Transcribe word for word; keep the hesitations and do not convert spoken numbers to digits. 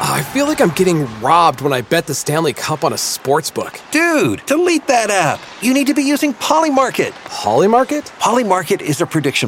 I feel like I'm getting robbed when I bet the Stanley Cup on a sportsbook. Dude, delete that app. You need to be using Polymarket. Polymarket? Polymarket is a prediction